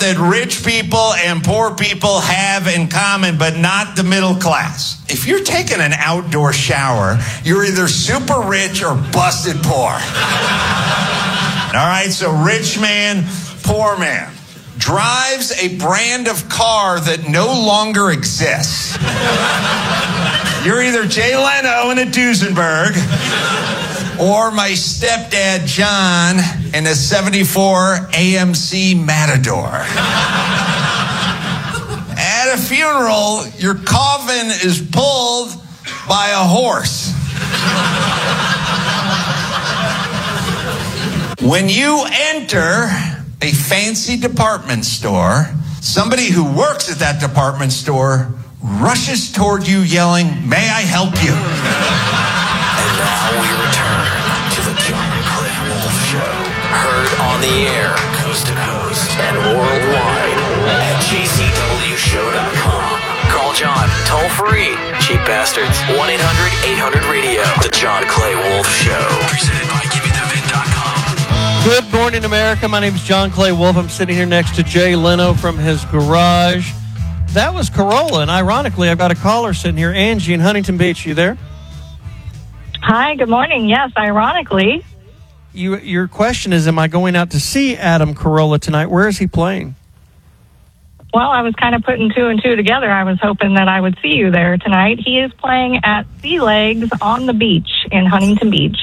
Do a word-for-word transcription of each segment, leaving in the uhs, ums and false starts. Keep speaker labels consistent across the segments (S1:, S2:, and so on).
S1: that rich people and poor people have in common, but not the middle class. If you're taking an outdoor shower, you're either super rich or busted poor. All right, so rich man, poor man drives a brand of car that no longer exists. You're either Jay Leno in a Duesenberg or my stepdad John in a seventy-four A M C Matador. At a funeral, your coffin is pulled by a horse. When you enter a fancy department store, somebody who works at that department store rushes toward you yelling, "May I help you?"
S2: And now we return to the John Clay Wolf Show. Heard on the air, coast to coast, and worldwide at J C W show dot com. Call John, toll free. Cheap bastards. one eight hundred eight hundred radio. The John Clay Wolf Show. Presented by Give Me The Vin dot com.
S3: Good morning, America. My name is John Clay Wolf. I'm sitting here next to Jay Leno from his garage. That was Corolla, and ironically, I've got a caller sitting here, Angie in Huntington Beach. You there?
S4: Hi, good morning. Yes, ironically.
S3: You, your question is, am I going out to see Adam Carolla tonight? Where is he playing?
S4: Well, I was kind of putting two and two together. I was hoping that I would see you there tonight. He is playing at Sea Legs on the beach in Huntington Beach.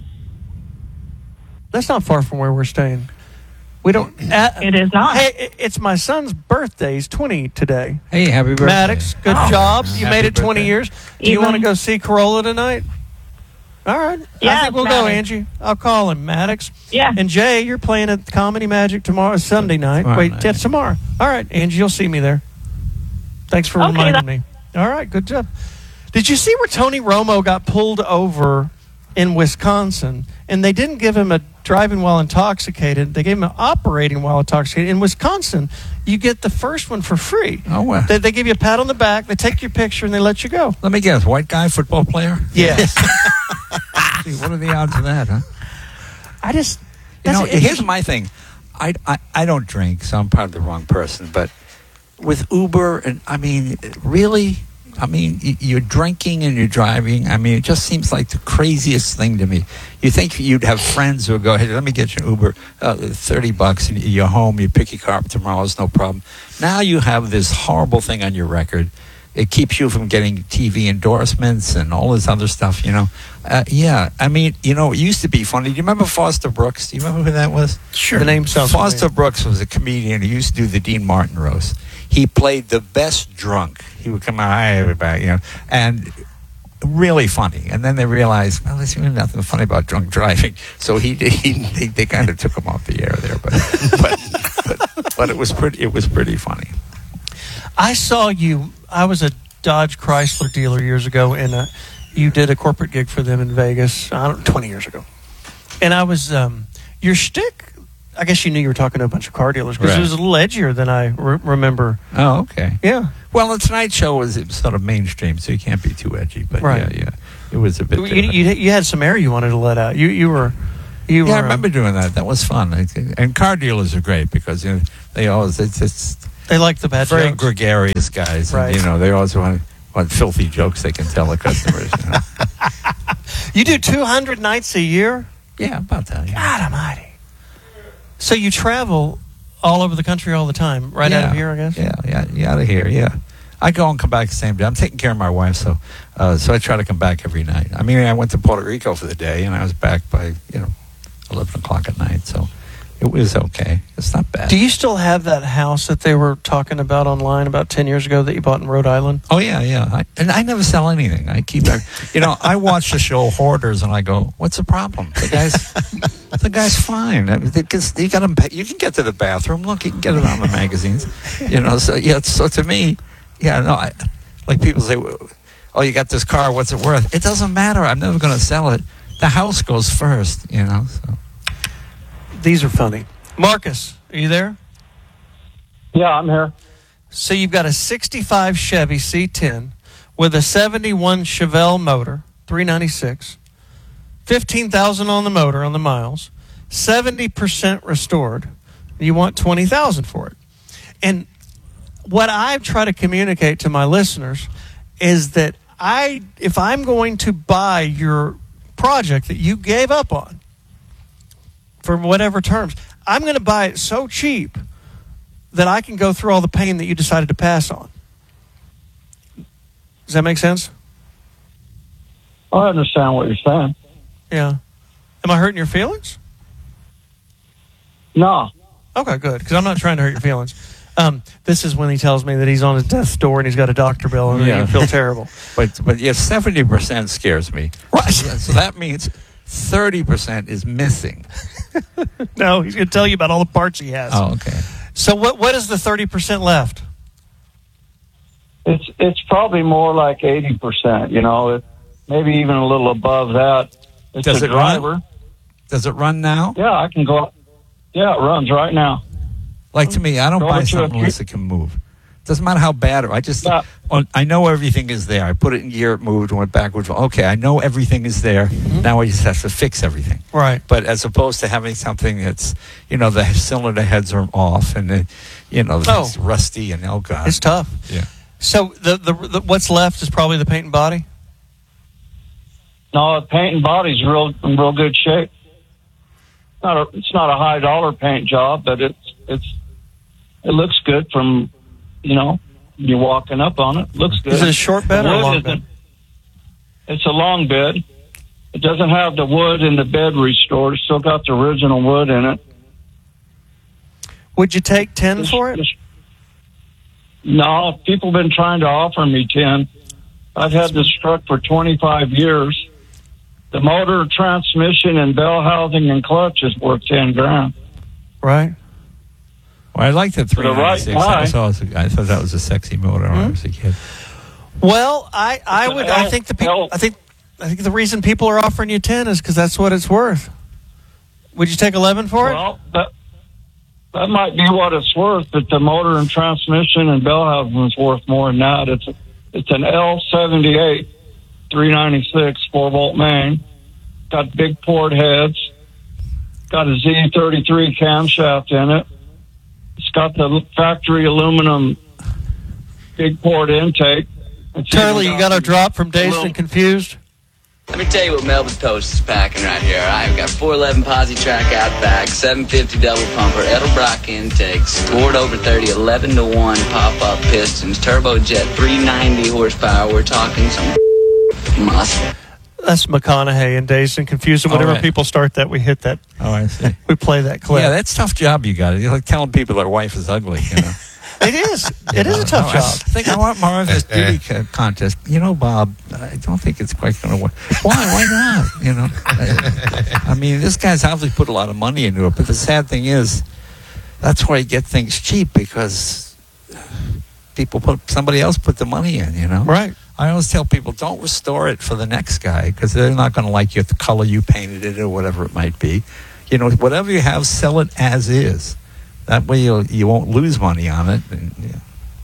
S3: That's not far from where we're staying. We don't. Uh,
S4: it is not.
S3: Hey, it's my son's birthday. He's twenty today.
S5: Hey, happy birthday.
S3: Maddox, good
S4: oh.
S3: job. You
S5: Happy
S3: made it twenty
S5: birthday.
S3: years. Do you
S4: Even,
S3: want to go see Carolla tonight? All right.
S4: Yes,
S3: I think we'll
S4: Maddox.
S3: go, Angie. I'll call him, Maddox.
S4: Yeah.
S3: And Jay, you're playing at Comedy Magic tomorrow, Sunday night.
S5: Tomorrow
S3: Wait,
S5: night.
S3: that's tomorrow. All right, Angie, you'll see me there. Thanks for
S4: Okay,
S3: reminding
S4: that-
S3: me. All right, good job. Did you see where Tony Romo got pulled over in Wisconsin, and they didn't give him a driving while intoxicated. They gave him an operating while intoxicated. In Wisconsin, you get the first one for free.
S5: Oh, wow.
S3: They, they give you a pat on the back, they take your picture, and they let you go.
S5: Let me guess, white guy, football player?
S3: Yes.
S5: Gee, what are the odds of that, huh?
S3: I just...
S5: You know,
S3: that's-
S5: here's my thing. I, I, I don't drink, so I'm probably the wrong person. But with Uber, and I mean, really? I mean, y- you're drinking and you're driving. I mean, it just seems like the craziest thing to me. You think you'd have friends who would go, hey, let me get you an Uber, uh, thirty bucks, and you're home, you pick your car up tomorrow, it's no problem. Now you have this horrible thing on your record. It keeps you from getting T V endorsements and all this other stuff, you know. Uh, yeah, I mean, you know, it used to be funny. Do you remember Foster Brooks? Do you remember who that was?
S3: Sure. The name sounds
S5: Foster
S3: familiar.
S5: Brooks was a comedian who used to do the Dean Martin roast. He played the best drunk. He would come out, hi, everybody, you know, and really funny. And then they realized, well, there's really nothing funny about drunk driving. So he, he they, they kind of took him off the air there, but but, but but it was pretty it was pretty funny.
S3: I saw you. I was a Dodge Chrysler dealer years ago, and uh, you did a corporate gig for them in Vegas, I don't, twenty years ago. And I was, um, your shtick, I guess you knew you were talking to a bunch of car dealers, because
S5: Right.
S3: it was a little edgier than I re- remember.
S5: Oh, okay.
S3: Yeah.
S5: Well, the Tonight Show was it was sort of mainstream, so you can't be too edgy. But
S3: Right.
S5: yeah, yeah, it was a bit.
S3: You,
S5: different.
S3: you, you had some air you wanted to let out. You you were... You
S5: yeah,
S3: were,
S5: I remember doing that. That was fun. I think- And car dealers are great because you know, they always it's, it's
S3: They like the bad
S5: very
S3: jokes.
S5: gregarious guys.
S3: Right.
S5: And, you know, they always want, want filthy jokes they can tell the customers. You know?
S3: You do two hundred nights a year?
S5: Yeah, about that. Yeah.
S3: God almighty. So you travel all over the country all the time, right
S5: yeah.
S3: out of here, I guess?
S5: Yeah, yeah, yeah, out of here. Yeah, I go and come back the same day. I'm taking care of my wife, so uh, so I try to come back every night. I mean, I went to Puerto Rico for the day, and I was back by you know eleven o'clock at night. So it was okay. It's not bad.
S3: Do you still have that house that they were talking about online about ten years ago that you bought in Rhode Island?
S5: Oh yeah, yeah. I, and I never sell anything. I keep, you know, I watch the show Hoarders, and I go, "What's the problem? The guy's, the guy's fine. I mean, because you got him. You can get to the bathroom. Look, you can get it on the magazines. You know. So yeah. So to me, yeah. No. I, like people say, "Oh, you got this car. What's it worth?" It doesn't matter. I'm never going to sell it. The house goes first. You know. So.
S3: These are funny. Marcus, are you there?
S6: Yeah, I'm here.
S3: So you've got a sixty-five Chevy C ten with a seventy-one Chevelle motor, three ninety-six, fifteen thousand on the motor on the miles, seventy percent restored. You want twenty thousand for it. And what I try to communicate to my listeners is that I, if I'm going to buy your project that you gave up on for whatever terms, I'm going to buy it so cheap that I can go through all the pain that you decided to pass on. Does that make sense?
S6: I understand what you're saying.
S3: Yeah. Am I hurting your feelings?
S6: No.
S3: Okay, good, because I'm not trying to hurt your feelings. Um, this is when he tells me that he's on his death's door and he's got a doctor bill and
S5: Yeah.
S3: you feel terrible.
S5: But but yeah, seventy percent scares me.
S3: Right.
S5: So that means thirty percent is missing.
S3: No, he's going to tell you about all the parts he has.
S5: Oh, okay.
S3: So what what is the thirty percent left?
S6: It's it's probably more like eighty percent, you know, it, maybe even a little above that. It's
S5: Does
S6: a
S5: it run?
S6: driver.
S5: Does it run now?
S6: Yeah, I can go. Yeah, it runs right now.
S5: Like to me, I don't
S6: Go
S5: buy
S6: over to a
S5: something unless it can move. Doesn't matter how bad. I just,
S6: Yeah.
S5: on, I know everything is there. I put it in gear, it moved, went backwards. Okay, I know everything is there. Now I just have to fix everything.
S3: Right.
S5: But as opposed to having something that's, you know, the cylinder heads are off and, the, you know,
S3: Oh.
S5: it's rusty and oh god,
S3: It's tough.
S5: Yeah.
S3: So the, the the what's left is probably the paint and body?
S6: No, the paint and body's real in real good shape. Not a, it's not a high dollar paint job, but it's it's it looks good from, you know, you walking up on it. Looks good.
S3: Is it a short bed
S6: The
S3: or a
S6: wood
S3: long
S6: isn't-
S3: bed?
S6: It's a long bed. It doesn't have the wood in the bed restored. It's still got the original wood in it.
S3: Would you take ten for it?
S6: No, people have been trying to offer me ten. I've had this truck for twenty-five years. The motor, transmission, and bell housing and clutch is worth ten grand.
S3: Right.
S5: Well, I like the three ninety-six.
S6: right
S5: I, saw, I thought that was a sexy motor when I was a kid.
S3: Well, I, I
S6: It's
S3: would
S6: an
S3: I
S6: L-
S3: think the people
S6: L-
S3: I think I think the reason people are offering you ten is because that's what it's worth. Would you take eleven for it?
S6: Well, that that might be what it's worth, but the motor and transmission and bell housing is worth more than that. It's a, it's an L seventy-eight three ninety-six four volt main. Got big port heads. Got a Z thirty-three camshaft in it. It's got the factory aluminum big port intake. It's
S3: Turley,
S6: even
S3: you got a
S6: the
S3: drop from Dazed
S6: little-
S3: and Confused?
S7: Let me tell you what Melvin Toast is packing right here. I've got four eleven posi track outback, seven fifty double pumper, Edelbrock intakes, stored over thirty, eleven to one pop-up pistons, turbojet, three ninety horsepower. We're talking some muscle.
S3: That's McConaughey and Dazed and Confused. And
S5: Oh,
S3: whenever
S5: right.
S3: people start that, we hit that.
S5: Oh, I see.
S3: We play that clip.
S5: Yeah, that's a tough job you got. You're like telling people their wife is ugly, you know.
S3: it is. It is a tough
S5: No, I
S3: job.
S5: think I want more of this beauty co- contest. You know, Bob, I don't think it's quite going to work. Why? Why not? You know, I, I mean, this guy's obviously put a lot of money into it. But the sad thing is, that's why you get things cheap because people put somebody else put the money in. You know,
S3: Right.
S5: I always tell people don't restore it for the next guy because they're not going to like you the color you painted it or whatever it might be. You know, whatever you have, sell it as is. That way you you won't lose money on it. And, yeah.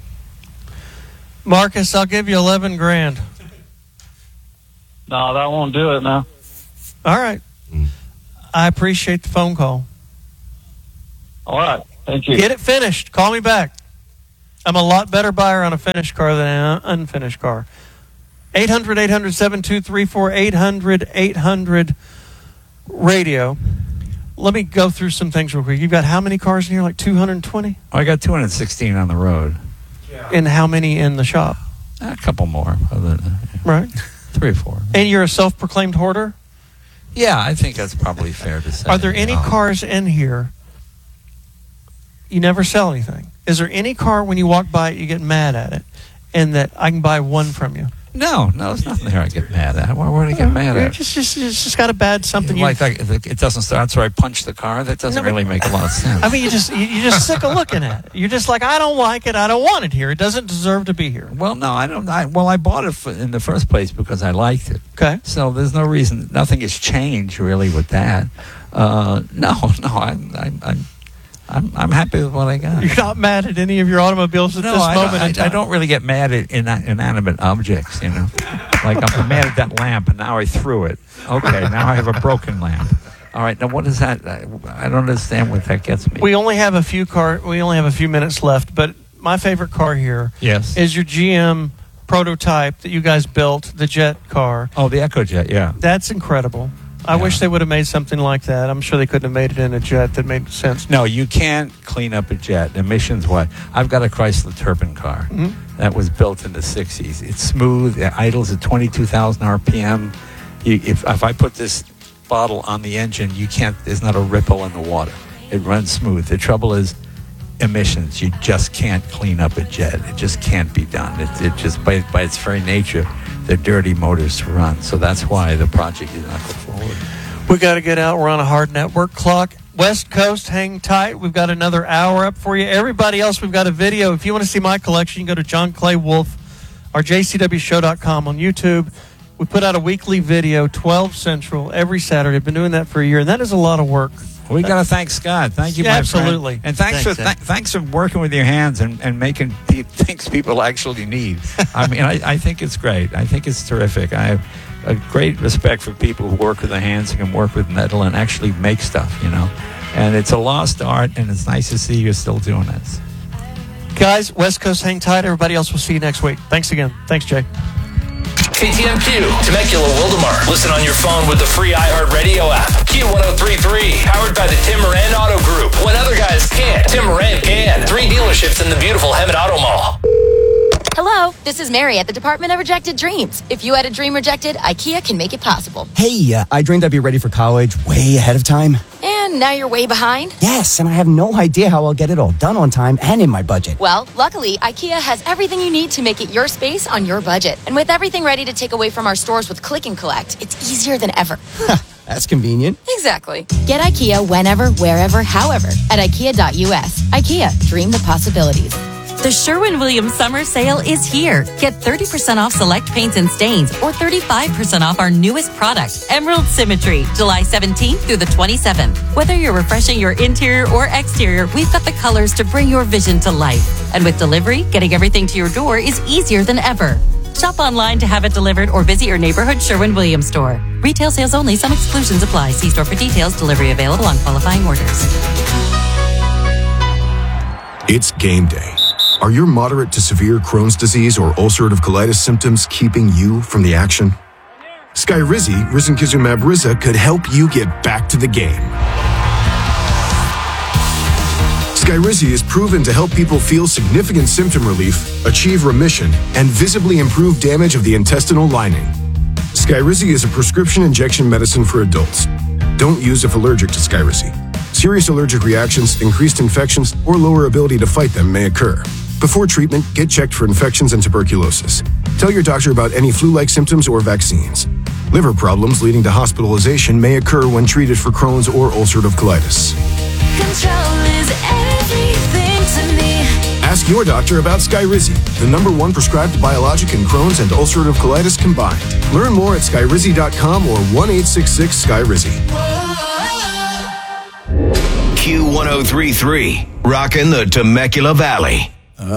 S3: Marcus, I'll give you eleven grand.
S6: No, that won't do it now.
S3: All right. I appreciate the phone call.
S6: All right. Thank you.
S3: Get it finished. Call me back. I'm a lot better buyer on a finished car than an unfinished car. eight hundred, eight hundred, seven two three four, eight hundred, eight hundred radio. Let me go through some things real quick. You've got how many cars in here? Like two hundred twenty?
S5: I got two hundred sixteen on the road.
S3: And how many in the shop?
S5: A couple more. Other than, yeah,
S3: Right.
S5: three or four.
S3: And you're a self-proclaimed hoarder?
S5: Yeah, I think that's probably fair to say.
S3: Are there any
S5: Um,
S3: cars in here you never sell anything? Is there any car when you walk by it you get mad at it and that I can buy one from you?
S5: No, no, there's nothing here I get mad at. Why would I get mad
S3: You're
S5: at?
S3: just, just, it's just got a bad something. You,
S5: Like that, it doesn't start, so I punch the car. That doesn't
S3: No, but-
S5: really make a lot of sense.
S3: I mean, you just you- you're just sick of looking at it. You're just like, I don't like it. I don't want it here. It doesn't deserve to be here.
S5: Well, no, I don't. I, well, I bought it for, in the first place because I liked it.
S3: Okay.
S5: So there's no reason. Nothing has changed really with that. Uh, no, no, I'm, I'm, I'm, I'm, I'm happy with what I got.
S3: You're not mad at any of your automobiles at
S5: No,
S3: this
S5: I
S3: moment
S5: don't,
S3: in
S5: I,
S3: time.
S5: I don't really get mad at in, inanimate objects, you know. Like I'm mad at that lamp, and now I threw it. Okay, now I have a broken lamp. All right. Now, what is that? I I don't understand what that gets me.
S3: We only have a few car. We only have a few minutes left, but my favorite car here
S5: Yes.
S3: is your G M prototype that you guys built, the jet car.
S5: Oh, the EcoJet, yeah.
S3: That's incredible. I
S5: Yeah.
S3: wish they would have made something like that. I'm sure they couldn't have made it in a jet that made sense.
S5: No, you can't clean up a jet. Emissions, what? I've got a Chrysler Turbine car
S3: Mhm.
S5: that was built in the sixties. It's smooth. It idles at twenty-two thousand R P M. You, if, if I put this bottle on the engine, you can't, there's not a ripple in the water. It runs smooth. The trouble is emissions. You just can't clean up a jet. It just can't be done. It, it just, by, by its very nature, they're dirty motors to run. So that's why the project is not go forward.
S3: We got to get out. We're on a hard network clock. West Coast, hang tight. We've got another hour up for you. Everybody else, we've got a video. If you want to see my collection, you can go to John Clay Wolf or j c w show dot com on YouTube. We put out a weekly video, twelve Central, every Saturday. I've been doing that for a year, and that is a lot of work.
S5: We got to thank Scott. Thank you,
S3: Yeah,
S5: my
S3: absolutely.
S5: friend. And thanks,
S8: Thanks,
S5: for
S8: Ed.
S5: th- thanks for working with your hands and, and making pe- things people actually need. I mean, I, I think it's great. I think it's terrific. I have a great respect for people who work with their hands and can work with metal and actually make stuff, you know. And it's a lost art, and it's nice to see you're still doing this.
S3: Guys, West Coast, hang tight. Everybody else, we'll see you next week. Thanks again. Thanks, Jay.
S2: K T M Q, Temecula, Wildemar. Listen on your phone with the free iHeartRadio app. Q one oh three point three, powered by the Tim Moran Auto Group. When other guys can't, Tim Moran can. Three dealerships in the beautiful Hemet Auto Mall.
S9: Hello, this is Mary at the Department of Rejected Dreams. If you had a dream rejected, IKEA can make it possible.
S10: Hey, uh, I dreamed I'd be ready for college way ahead of time.
S9: And now you're way behind?
S10: Yes, and I have no idea how I'll get it all done on time and in my budget.
S9: Well, luckily, IKEA has everything you need to make it your space on your budget. And with everything ready to take away from our stores with Click and Collect, it's easier than ever.
S10: That's convenient.
S9: Exactly. Get IKEA whenever, wherever, however at ikea dot u s. IKEA, dream the possibilities.
S11: The Sherwin-Williams summer sale is here. Get thirty percent off select paints and stains or thirty-five percent off our newest product, Emerald Symmetry, July seventeenth through the twenty-seventh. Whether you're refreshing your interior or exterior, we've got the colors to bring your vision to life. And with delivery, getting everything to your door is easier than ever. Shop online to have it delivered or visit your neighborhood Sherwin-Williams store. Retail sales only. Some exclusions apply. See store for details. Delivery available on qualifying orders.
S12: It's game day. Are your moderate to severe Crohn's disease or ulcerative colitis symptoms keeping you from the action? Skyrizi, risankizumab Riza, could help you get back to the game. Skyrizi is proven to help people feel significant symptom relief, achieve remission, and visibly improve damage of the intestinal lining. Skyrizi is a prescription injection medicine for adults. Don't use if allergic to Skyrizi. Serious allergic reactions, increased infections, or lower ability to fight them may occur. Before treatment, get checked for infections and tuberculosis. Tell your doctor about any flu-like symptoms or vaccines. Liver problems leading to hospitalization may occur when treated for Crohn's or ulcerative colitis.
S11: Control is everything to me.
S12: Ask your doctor about Skyrizi, the number one prescribed biologic in Crohn's and ulcerative colitis combined. Learn more at skyrizi dot com or one eight six six Skyrizi.
S13: Q one oh three point three, rocking the Temecula Valley.